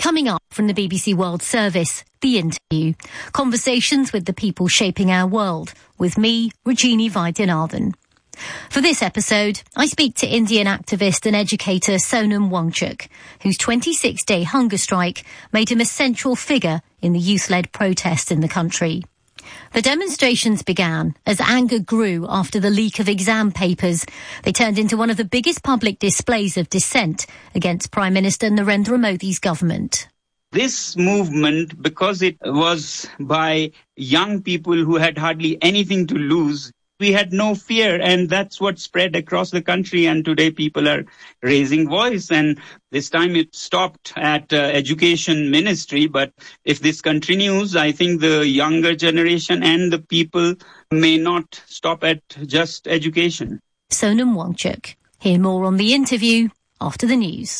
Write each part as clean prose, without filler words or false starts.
Coming up from the BBC World Service, The Interview. Conversations with the people shaping our world. With me, Rajini Vaidyanathan. For this episode, I speak to Indian activist and educator Sonam Wangchuk, whose 26-day hunger strike made him a central figure in the youth-led protests in the country. The demonstrations began as anger grew after the leak of exam papers. They turned into one of the biggest public displays of dissent against Prime Minister Narendra Modi's government. This movement, because it was by young people who had hardly anything to lose, we had no fear, and that's what spread across the country. And today people are raising voice, and this time it stopped at education ministry. But if this continues, I think the younger generation and the people may not stop at just education. Sonam Wangchuk. Hear more on The Interview after the news.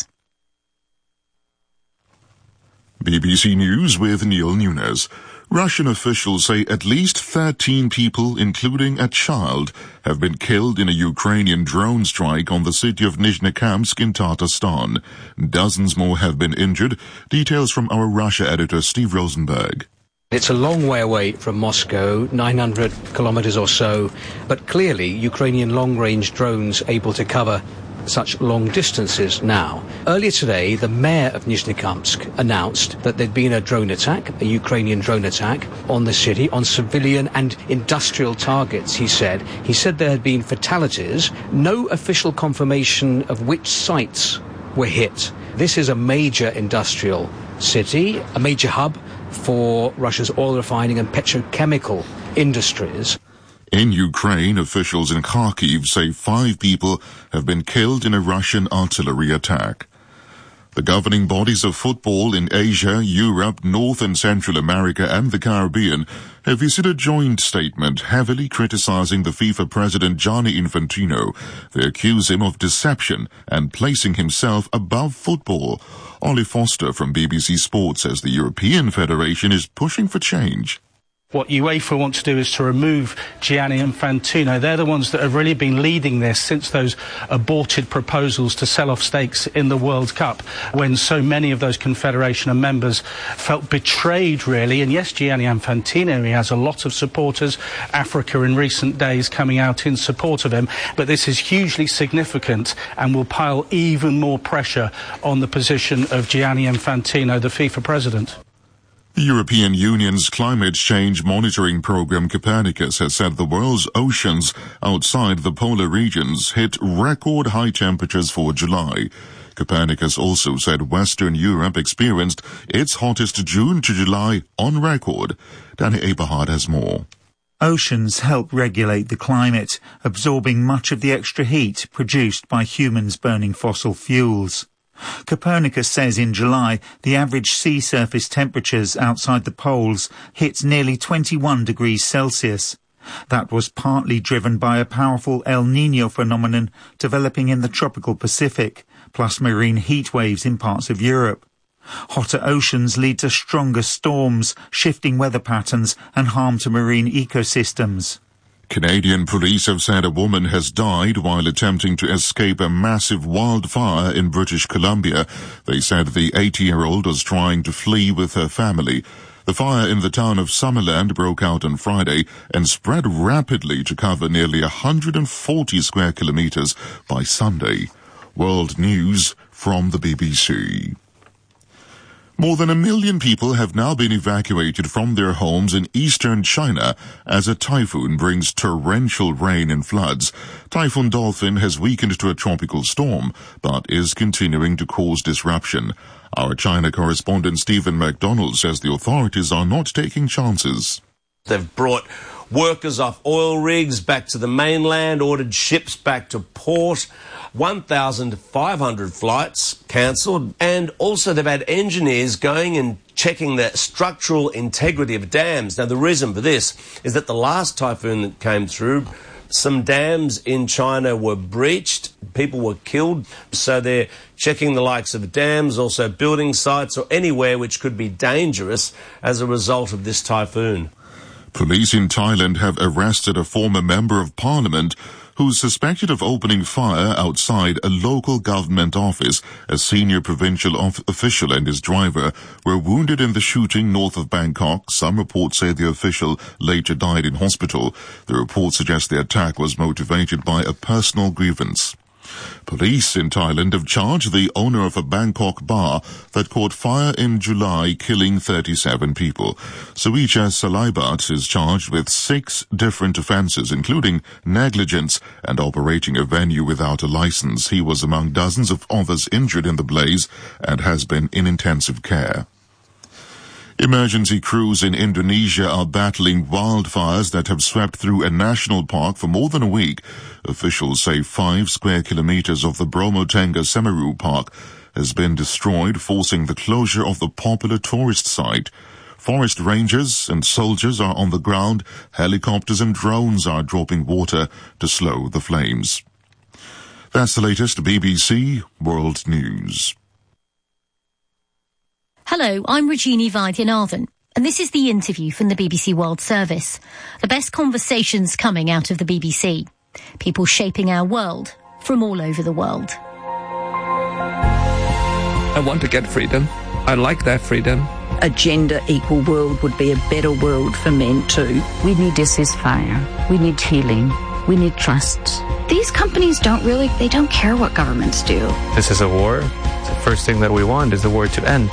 BBC News with Neil Nunes. Russian officials say at least 13 people, including a child, have been killed in a Ukrainian drone strike on the city of Nizhnekamsk in Tatarstan. Dozens more have been injured. Details from our Russia editor Steve Rosenberg. It's a long way away from Moscow, 900 kilometers or so, but clearly Ukrainian long-range drones able to cover such long distances now. Earlier today, the mayor of Nizhnekamsk announced that there'd been a drone attack, a Ukrainian drone attack, on the city, on civilian and industrial targets, he said. He said there had been fatalities, no official confirmation of which sites were hit. This is a major industrial city, a major hub for Russia's oil refining and petrochemical industries. In Ukraine, officials in Kharkiv say 5 people have been killed in a Russian artillery attack. The governing bodies of football in Asia, Europe, North and Central America and the Caribbean have issued a joint statement heavily criticizing the FIFA president Gianni Infantino. They accuse him of deception and placing himself above football. Ollie Foster from BBC Sport says the European Federation is pushing for change. What UEFA want to do is to remove Gianni Infantino. They're the ones that have really been leading this since those aborted proposals to sell off stakes in the World Cup, when so many of those confederation and members felt betrayed, really. And yes, Gianni Infantino, he has a lot of supporters, Africa in recent days coming out in support of him. But this is hugely significant and will pile even more pressure on the position of Gianni Infantino, the FIFA president. The European Union's climate change monitoring program Copernicus has said the world's oceans outside the polar regions hit record high temperatures for July. Copernicus also said Western Europe experienced its hottest June to July on record. Danny Eberhard has more. Oceans help regulate the climate, absorbing much of the extra heat produced by humans burning fossil fuels. Copernicus says in July the average sea surface temperatures outside the poles hit nearly 21 degrees Celsius. That was partly driven by a powerful El Niño phenomenon developing in the tropical Pacific, plus marine heat waves in parts of Europe. Hotter oceans lead to stronger storms, shifting weather patterns and harm to marine ecosystems. Canadian police have said a woman has died while attempting to escape a massive wildfire in British Columbia. They said the 80-year-old was trying to flee with her family. The fire in the town of Summerland broke out on Friday and spread rapidly to cover nearly 140 square kilometers by Sunday. World News from the BBC. More than 1 million people have now been evacuated from their homes in eastern China as a typhoon brings torrential rain and floods. Typhoon Dolphin has weakened to a tropical storm, but is continuing to cause disruption. Our China correspondent Stephen MacDonald says the authorities are not taking chances. They've brought workers off oil rigs back to the mainland, ordered ships back to port, 1,500 flights cancelled, and also they've had engineers going and checking the structural integrity of dams. Now, the reason for this is that the last typhoon that came through, some dams in China were breached, people were killed, so they're checking the likes of dams, also building sites or anywhere which could be dangerous as a result of this typhoon. Police in Thailand have arrested a former member of parliament who's suspected of opening fire outside a local government office. A senior provincial official and his driver were wounded in the shooting north of Bangkok. Some reports say the official later died in hospital. The report suggests the attack was motivated by a personal grievance. Police in Thailand have charged the owner of a Bangkok bar that caught fire in July, killing 37 people. Suicha Salaibat is charged with 6 different offences, including negligence and operating a venue without a licence. He was among dozens of others injured in the blaze and has been in intensive care. Emergency crews in Indonesia are battling wildfires that have swept through a national park for more than a week. Officials say 5 square kilometres of the Bromo Tengah Semeru Park has been destroyed, forcing the closure of the popular tourist site. Forest rangers and soldiers are on the ground. Helicopters and drones are dropping water to slow the flames. That's the latest BBC World News. Hello, I'm Regini Vaidyanathan, and this is the interview from the BBC World Service. The best conversations coming out of the BBC. People shaping our world from all over the world. I want to get freedom. I like that freedom. A gender equal world would be a better world for men too. We need a ceasefire. We need healing. We need trust. These companies don't care what governments do. This is a war. The first thing that we want is the war to end.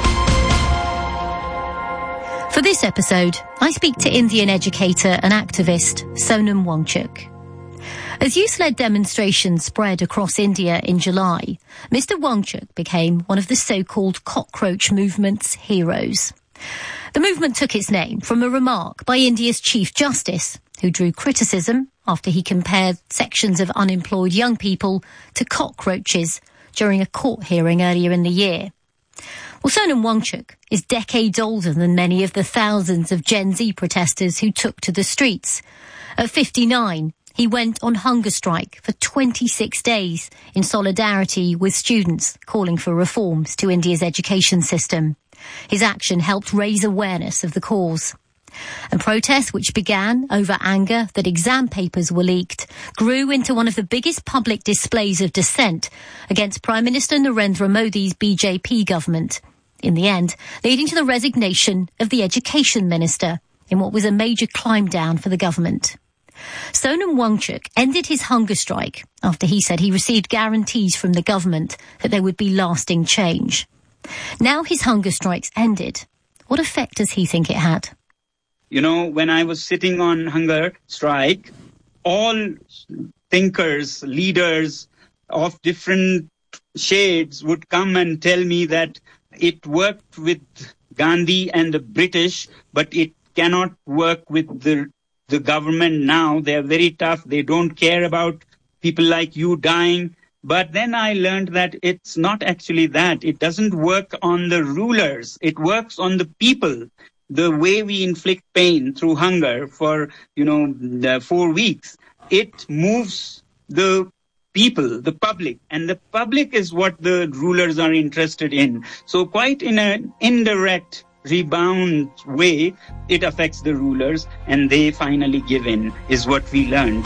For this episode, I speak to Indian educator and activist Sonam Wangchuk. As youth-led demonstrations spread across India in July, Mr. Wangchuk became one of the so-called cockroach movement's heroes. The movement took its name from a remark by India's Chief Justice, who drew criticism after he compared sections of unemployed young people to cockroaches during a court hearing earlier in the year. Well, Sonam Wangchuk is decades older than many of the thousands of Gen Z protesters who took to the streets. At 59, he went on hunger strike for 26 days in solidarity with students calling for reforms to India's education system. His action helped raise awareness of the cause. And protests, which began over anger that exam papers were leaked, grew into one of the biggest public displays of dissent against Prime Minister Narendra Modi's BJP government. In the end, leading to the resignation of the education minister in what was a major climb down for the government. Sonam Wangchuk ended his hunger strike after he said he received guarantees from the government that there would be lasting change. Now his hunger strike's ended. What effect does he think it had? You know, when I was sitting on hunger strike, all thinkers, leaders of different shades would come and tell me that it worked with Gandhi and the British, but it cannot work with the government now. They're very tough. They don't care about people like you dying. But then I learned that it's not actually that. It doesn't work on the rulers. It works on the people. The way we inflict pain through hunger for, 4 weeks, it moves the people, the public, and the public is what the rulers are interested in. So quite in an indirect rebound way, it affects the rulers and they finally give in, is what we learned.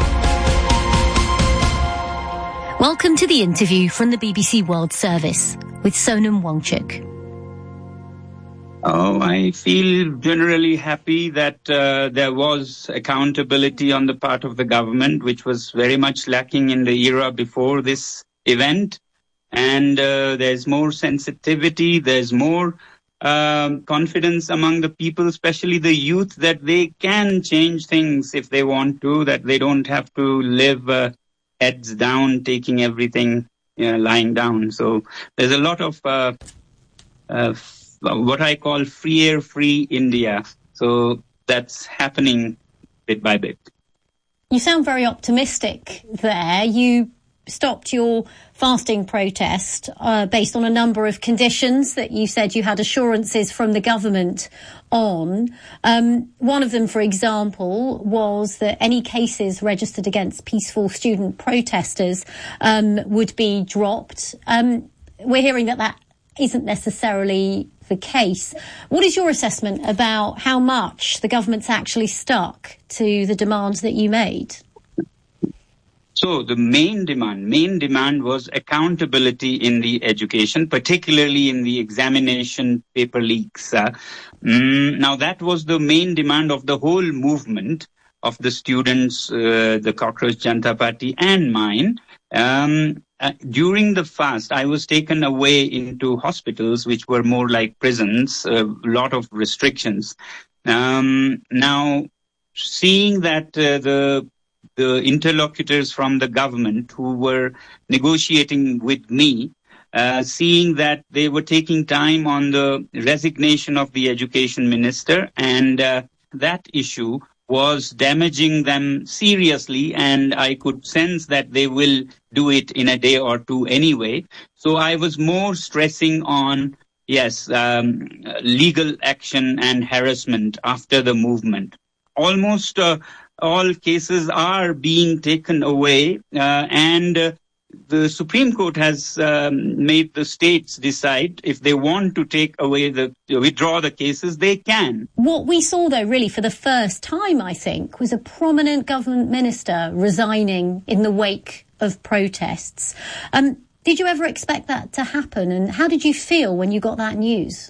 Welcome to the interview from the BBC World Service with Sonam Wangchuk. Oh, I feel generally happy that there was accountability on the part of the government, which was very much lacking in the era before this event. And there's more sensitivity, there's more confidence among the people, especially the youth, that they can change things if they want to, that they don't have to live heads down, taking everything, lying down. So there's a lot of what I call free India. So that's happening bit by bit. You sound very optimistic there. You stopped your fasting protest based on a number of conditions that you said you had assurances from the government on. One of them, for example, was that any cases registered against peaceful student protesters would be dropped. We're hearing that isn't necessarily the case. What is your assessment about how much the government's actually stuck to the demands that you made? So the main demand was accountability in the education, particularly in the examination paper leaks. Now that was the main demand of the whole movement of the students, the Cockroach Janata Party and mine. During the fast, I was taken away into hospitals, which were more like prisons, a lot of restrictions. Now, seeing that the interlocutors from the government who were negotiating with me, seeing that they were taking time on the resignation of the education minister, and that issue was damaging them seriously, and I could sense that they will do it in a day or two anyway. So I was more stressing on, legal action and harassment after the movement. Almost all cases are being taken away, and the Supreme Court has made the states decide if they want to withdraw the cases, they can. What we saw, though, really for the first time, I think, was a prominent government minister resigning in the wake of protests. Did you ever expect that to happen? And how did you feel when you got that news?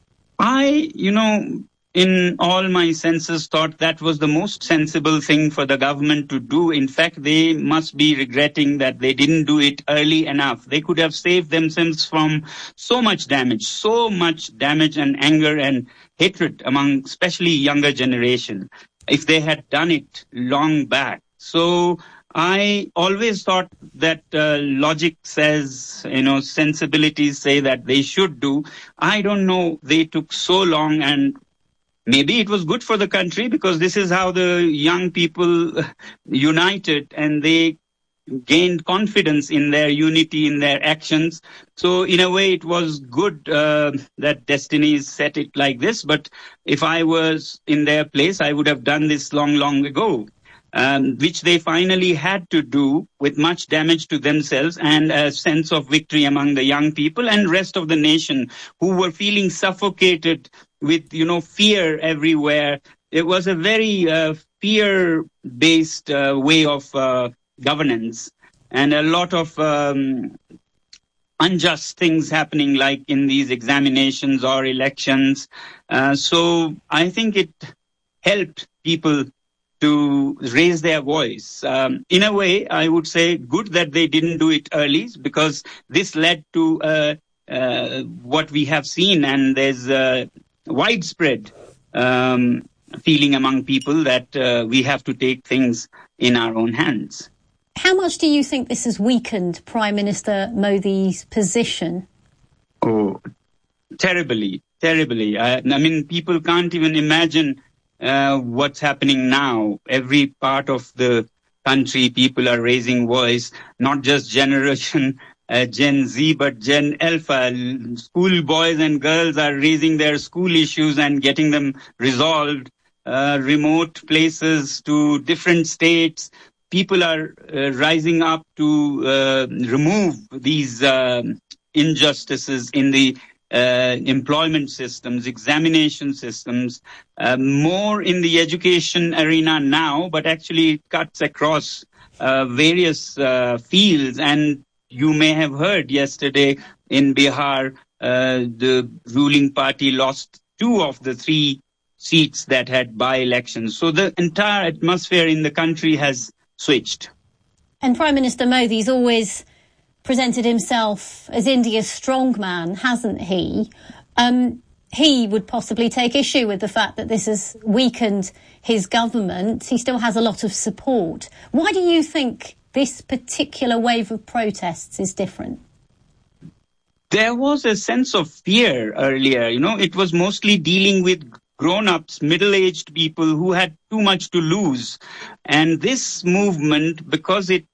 In all my senses, thought that was the most sensible thing for the government to do. In fact, they must be regretting that they didn't do it early enough. They could have saved themselves from so much damage and anger and hatred among especially younger generation if they had done it long back. So I always thought that logic says, sensibilities say that they should do. I don't know, they took so long, and maybe it was good for the country because this is how the young people united and they gained confidence in their unity, in their actions. So in a way, it was good that destiny set it like this. But if I was in their place, I would have done this long, long ago, which they finally had to do with much damage to themselves and a sense of victory among the young people and rest of the nation who were feeling suffocated with, fear everywhere. It was a very fear-based way of governance, and a lot of unjust things happening, like in these examinations or elections. So I think it helped people to raise their voice. In a way, I would say good that they didn't do it early, because this led to what we have seen, and there's widespread feeling among people that we have to take things in our own hands. How much do you think this has weakened Prime Minister Modi's position? Oh, terribly. I mean, people can't even imagine what's happening now. Every part of the country, people are raising voice, not just generation Gen Z, but Gen Alpha. School boys and girls are raising their school issues and getting them resolved. Remote places to different states. People are rising up to remove these injustices in the employment systems, examination systems, more in the education arena now, but actually it cuts across various fields. And you may have heard yesterday in Bihar, the ruling party lost 2 of the 3 seats that had by-elections. So the entire atmosphere in the country has switched. And Prime Minister Modi's always presented himself as India's strongman, hasn't he? He would possibly take issue with the fact that this has weakened his government. He still has a lot of support. Why do you think this particular wave of protests is different? There was a sense of fear earlier. It was mostly dealing with grown-ups, middle-aged people who had too much to lose. And this movement, because it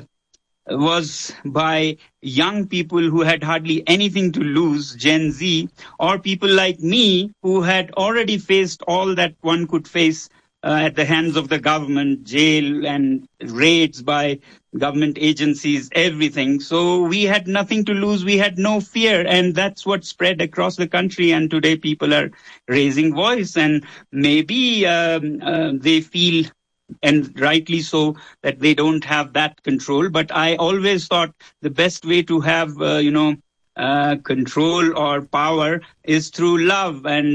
was by young people who had hardly anything to lose, Gen Z, or people like me who had already faced all that one could face at the hands of the government, jail and raids by government agencies, everything. So we had nothing to lose. We had no fear. And that's what spread across the country. And today people are raising voice, and maybe they feel and rightly so, that they don't have that control. But I always thought the best way to have, control or power is through love and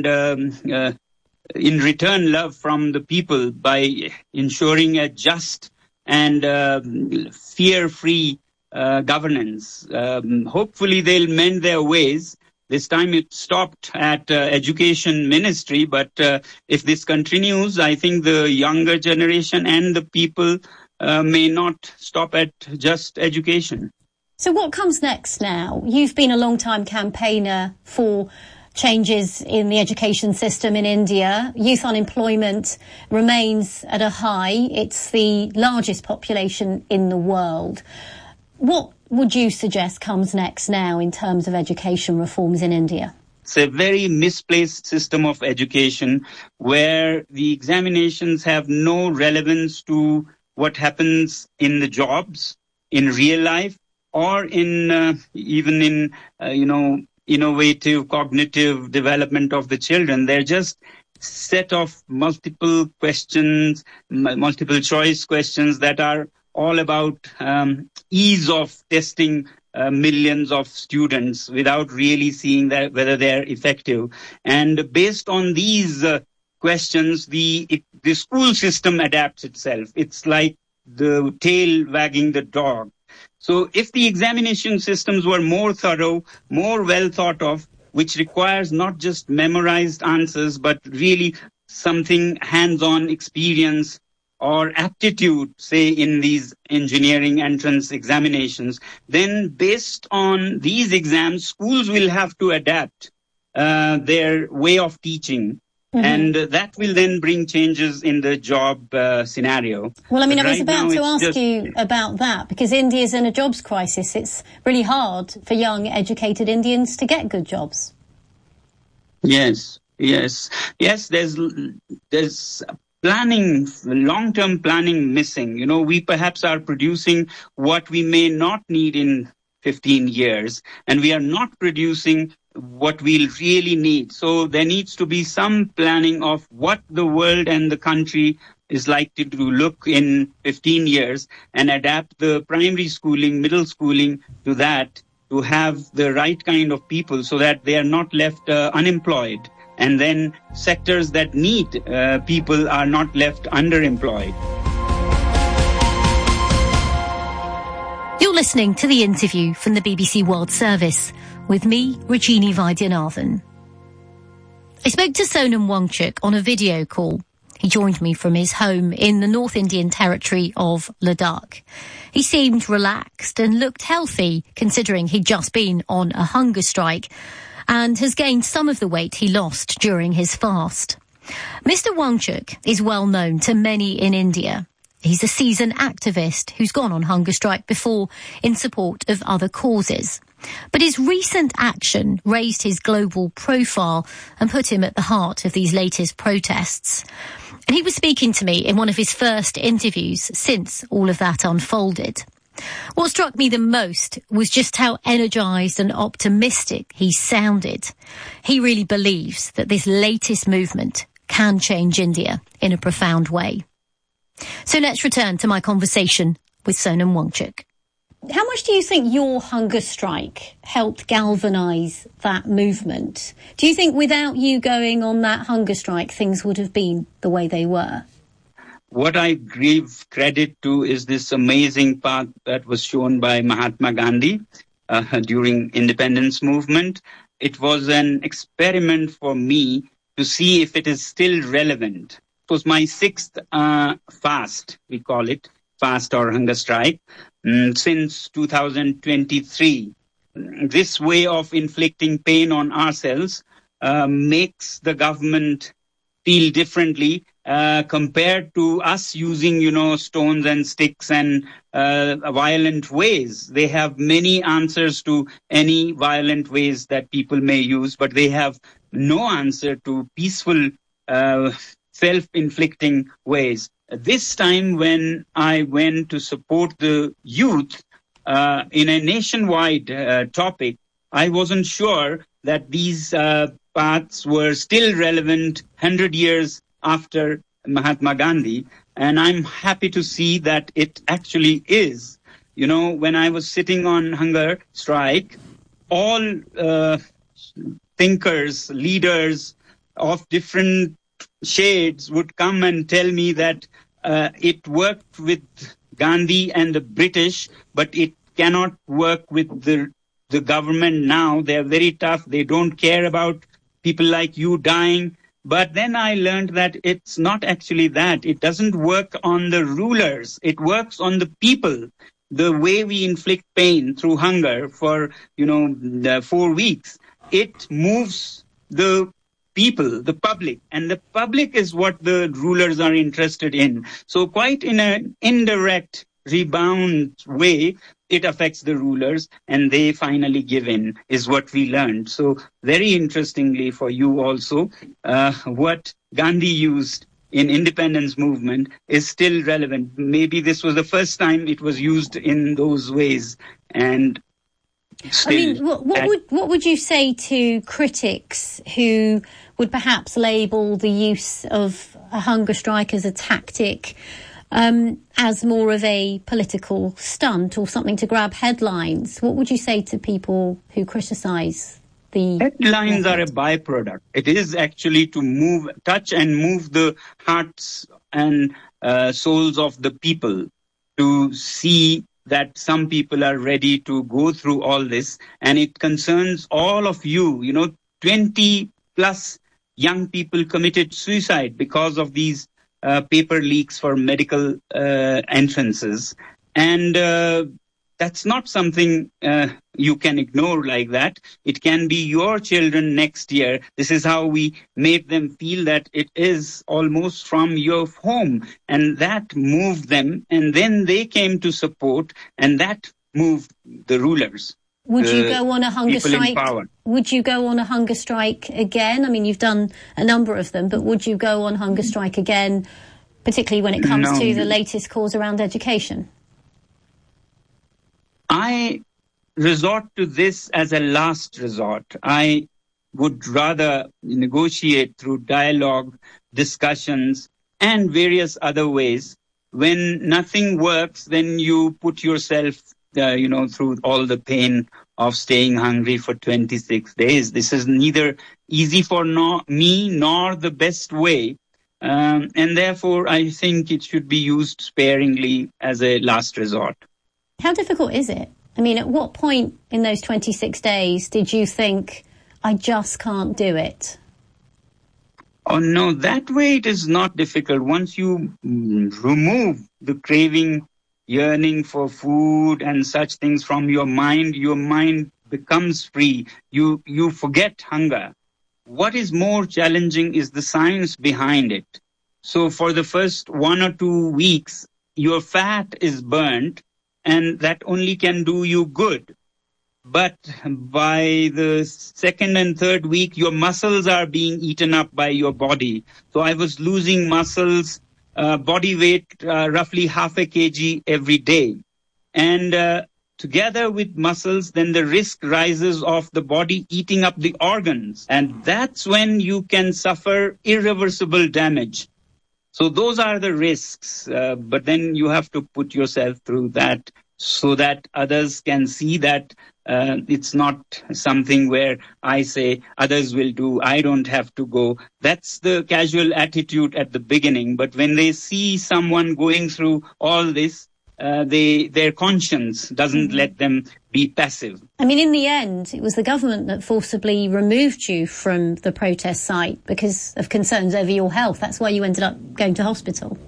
in return love from the people by ensuring a just and fear-free governance. Hopefully they'll mend their ways. This time it stopped at education ministry, but if this continues, I think the younger generation and the people may not stop at just education. So what comes next now? You've been a long-time campaigner for changes in the education system in India. Youth unemployment remains at a high. It's the largest population in the world. What would you suggest comes next now in terms of education reforms in India? It's a very misplaced system of education where the examinations have no relevance to what happens in the jobs, in real life, or in even in, innovative cognitive development of the children. They're just set of multiple questions, multiple choice questions that are all about ease of testing millions of students without really seeing that whether they're effective. And based on these questions, the school system adapts itself. It's like the tail wagging the dog. So if the examination systems were more thorough, more well thought of, which requires not just memorized answers, but really something hands-on experience or aptitude, say in these engineering entrance examinations, then based on these exams, schools will have to adapt their way of teaching. Mm-hmm. And that will then bring changes in the job scenario. Well, I was about to ask you about that, because India's in a jobs crisis. It's really hard for young, educated Indians to get good jobs. Yes. There's planning, long-term planning missing. We perhaps are producing what we may not need in 15 years, and we are not producing what we'll really need. So there needs to be some planning of what the world and the country is likely to look in 15 years and adapt the primary schooling, middle schooling to that, to have the right kind of people so that they are not left unemployed. And then sectors that need people are not left underemployed. You're listening to The Interview from the BBC World Service with me, Rajini Vaidyanathan. I spoke to Sonam Wangchuk on a video call. He joined me from his home in the North Indian territory of Ladakh. He seemed relaxed and looked healthy, considering he'd just been on a hunger strike and has gained some of the weight he lost during his fast. Mr. Wangchuk is well known to many in India. He's a seasoned activist who's gone on hunger strike before in support of other causes. But his recent action raised his global profile and put him at the heart of these latest protests. And he was speaking to me in one of his first interviews since all of that unfolded. What struck me the most was just how energised and optimistic he sounded. He really believes that this latest movement can change India in a profound way. So let's return to my conversation with Sonam Wangchuk. How much do you think your hunger strike helped galvanise that movement? Do you think without you going on that hunger strike, things would have been the way they were? What I give credit to is this amazing path that was shown by Mahatma Gandhi during independence movement. It was an experiment for me to see if it is still relevant. It was my sixth fast, we call it, fast or hunger strike, since 2023. This way of inflicting pain on ourselves makes the government feel differently compared to us using, stones and sticks and violent ways. They have many answers to any violent ways that people may use, but they have no answer to peaceful self-inflicting ways. This time when I went to support the youth in a nationwide topic, I wasn't sure that these paths were still relevant 100 years after Mahatma Gandhi. And I'm happy to see that it actually is. You know, when I was sitting on hunger strike, all thinkers, leaders of different shades would come and tell me that it worked with Gandhi and the British, but it cannot work with the government now. They're very tough. They don't care about people like you dying. But then I learned that it's not actually that. It doesn't work on the rulers. It works on the people. The way we inflict pain through hunger for, 4 weeks, it moves the people, the public, and the public is what the rulers are interested in. So quite in an indirect rebound way, it affects the rulers and they finally give in, is what we learned. So very interestingly for you also, what Gandhi used in independence movement is still relevant. Maybe this was the first time it was used in those ways. And still, what would you say to critics who would perhaps label the use of a hunger strike as a tactic as more of a political stunt or something to grab headlines? What would you say to people who criticise the headlines are a byproduct? It is actually to touch and move the hearts and souls of the people, to see that some people are ready to go through all this, and it concerns all of you. 20 plus young people committed suicide because of these paper leaks for medical entrances. And that's not something you can ignore like that. It can be your children next year. This is how we made them feel that it is almost from your home. And that moved them. And then they came to support, and that moved the rulers. Would you go on a hunger strike? Would you go on a hunger strike again? I mean, you've done a number of them, but would you go on hunger strike again, particularly when it comes to the latest cause around education? I resort to this as a last resort. I would rather negotiate through dialogue, discussions, and various other ways. When nothing works, then you put yourself through all the pain of staying hungry for 26 days. This is neither easy for me nor the best way. And therefore, I think it should be used sparingly as a last resort. How difficult is it? I mean, at what point in those 26 days did you think, I just can't do it? Oh, no, that way it is not difficult. Once you remove the craving, yearning for food and such things from your mind becomes free. You forget hunger. What is more challenging is the science behind it. So for the first 1 or 2 weeks, your fat is burnt, and that only can do you good. But by the second and third week, your muscles are being eaten up by your body. So I was losing muscles, body weight, roughly half a kg every day. And together with muscles, then the risk rises of the body eating up the organs. And that's when you can suffer irreversible damage. So those are the risks. But then you have to put yourself through that so that others can see that it's not something where I say others will do, I don't have to go. That's the casual attitude at the beginning. But when they see someone going through all this, their conscience doesn't let them be passive. I mean, in the end, it was the government that forcibly removed you from the protest site because of concerns over your health. That's why you ended up going to hospital.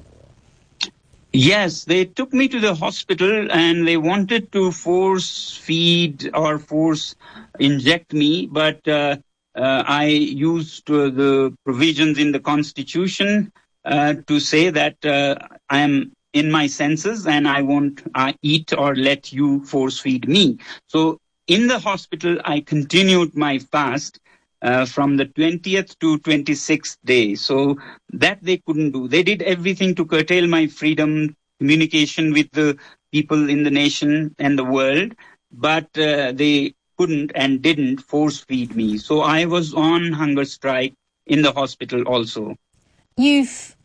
Yes, they took me to the hospital and they wanted to force feed or force inject me, but I used the provisions in the Constitution to say that I am in my senses and I won't eat or let you force feed me. So in the hospital, I continued my fast from the 20th to 26th day. So that they couldn't do. They did everything to curtail my freedom, communication with the people in the nation and the world, but they couldn't and didn't force feed me. So I was on hunger strike in the hospital also. You've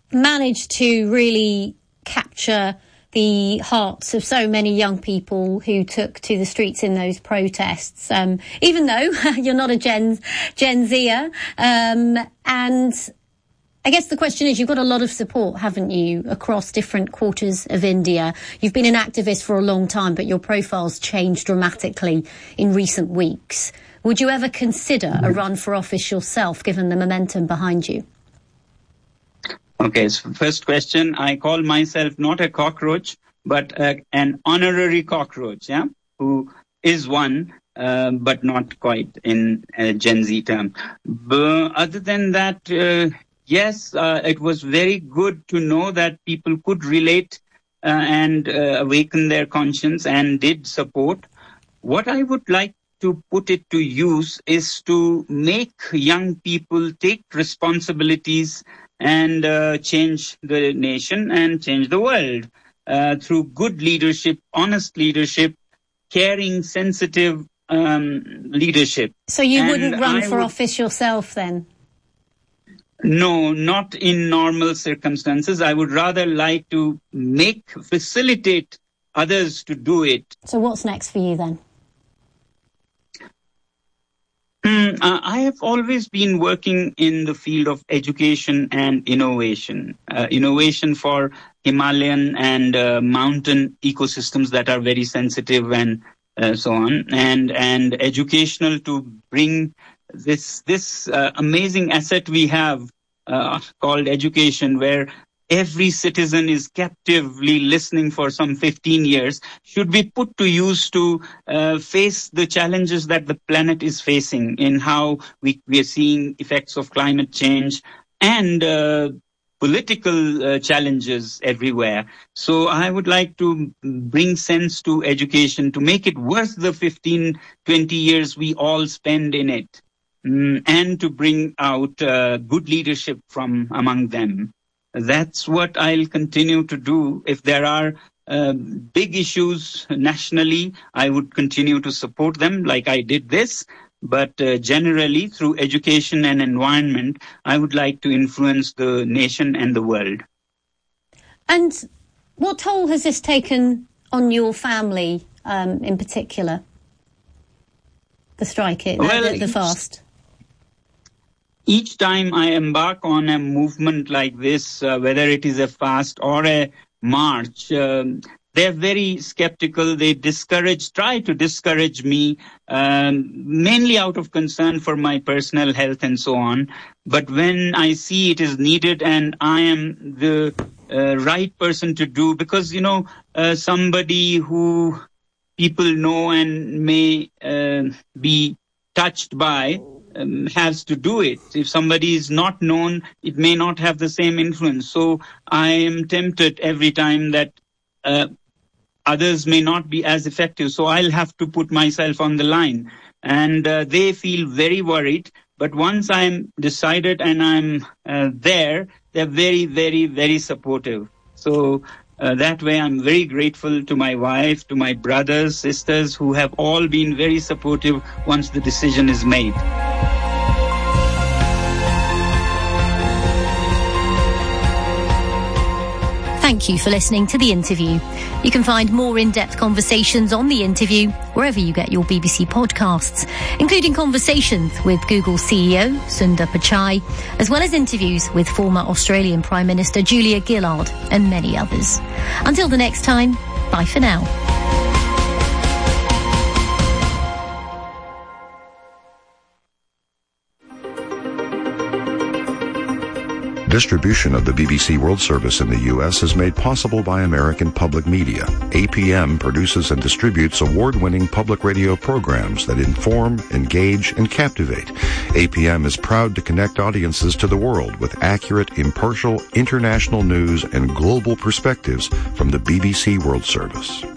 managed to really capture the hearts of so many young people who took to the streets in those protests, even though you're not a Gen Zer. And I guess the question is, you've got a lot of support, haven't you, across different quarters of India? You've been an activist for a long time, but your profile's changed dramatically in recent weeks. Would you ever consider a run for office yourself, given the momentum behind you? Okay, so first question, I call myself not a cockroach, but an honorary cockroach, yeah, who is one, but not quite in a Gen Z term. But other than that, yes, it was very good to know that people could relate and awaken their conscience and did support. What I would like to put it to use is to make young people take responsibilities and change the nation and change the world through good leadership, honest leadership, caring, sensitive leadership. So you wouldn't run for office yourself then? No, not in normal circumstances. I would rather like to facilitate others to do it. So what's next for you then? I have always been working in the field of education and innovation. Innovation for Himalayan and mountain ecosystems that are very sensitive and so on. And educational to bring this amazing asset we have called education, where every citizen is captively listening for some 15 years, should be put to use to face the challenges that the planet is facing in how we are seeing effects of climate change and political challenges everywhere. So I would like to bring sense to education to make it worth the 15, 20 years we all spend in it, and to bring out good leadership from among them. That's what I'll continue to do. If there are big issues nationally, I would continue to support them like I did this. But generally, through education and environment, I would like to influence the nation and the world. And what toll has this taken on your family in particular? The strike, the fast? Each time I embark on a movement like this, whether it is a fast or a march, they're very skeptical. They try to discourage me, mainly out of concern for my personal health and so on. But when I see it is needed and I am the right person to do, because, somebody who people know and may be touched by, has to do it. If somebody is not known, it may not have the same influence. So I am tempted every time that others may not be as effective. So I'll have to put myself on the line. And they feel very worried. But once I'm decided and I'm there, they're very, very, very supportive. So that way I'm very grateful to my wife, to my brothers, sisters, who have all been very supportive once the decision is made. Thank you for listening to The Interview. You can find more in-depth conversations on The Interview wherever you get your BBC podcasts, including conversations with Google CEO Sundar Pichai, as well as interviews with former Australian Prime Minister Julia Gillard and many others. Until the next time, bye for now. Distribution of the BBC World Service in the U.S. is made possible by American Public Media. APM produces and distributes award-winning public radio programs that inform, engage, and captivate. APM is proud to connect audiences to the world with accurate, impartial, international news and global perspectives from the BBC World Service.